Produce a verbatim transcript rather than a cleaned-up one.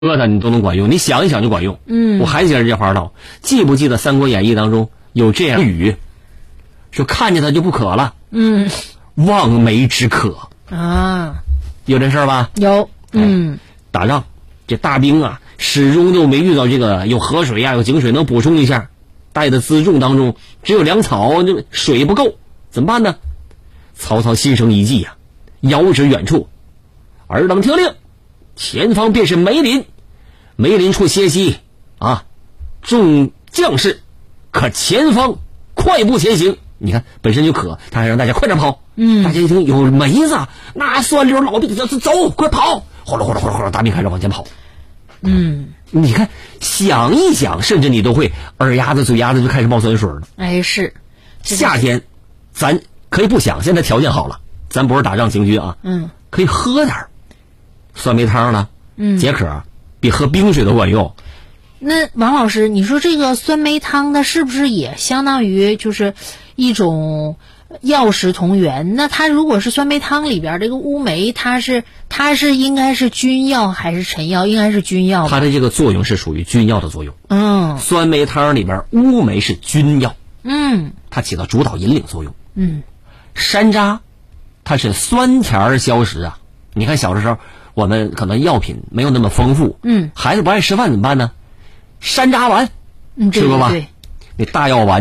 喝它你都能管用，你想一想就管用。 嗯， 我还记得这话道，记不记得《三国演义》当中有这样语，说看见它就不渴了。 嗯， 望梅止渴啊， 有这事儿吧？ 有。嗯， 打仗这大兵啊，始终都没遇到这个有河水啊、有井水能补充一下，带的辎重当中只有粮草，就水不够，怎么办呢？曹操心生一计呀、啊，遥指远处，尔等听令，前方便是梅林，梅林处歇息啊，众将士可前方快步前行。你看本身就渴，他还让大家快点跑。 嗯， 大家一听有梅子，那酸溜老兵就走，快跑！哗啦哗啦哗啦哗啦，大兵开始往前跑。 嗯， 你看想一想，甚至你都会耳丫子嘴丫子就开始冒酸水了。 哎，是夏天咱可以不想，现在条件好了，咱不是打仗行军啊， 嗯， 可以喝点酸梅汤了， 嗯， 解渴比喝冰水都管用。 那王老师，你说这个酸梅汤它是不是也相当于就是一种药食同源？那它如果是酸梅汤里边这个乌梅，它是它是应该是君药还是臣药？应该是君药。 它的这个作用是属于君药的作用。 嗯， 酸梅汤里边乌梅是君药， 嗯， 它起到主导引领作用。 嗯， 山楂它是酸甜消食啊。你看小的时候我们可能药品没有那么丰富， 嗯， 孩子不爱吃饭怎么办呢？山楂丸， 嗯， 吃过吧？ 对对对， 那大药丸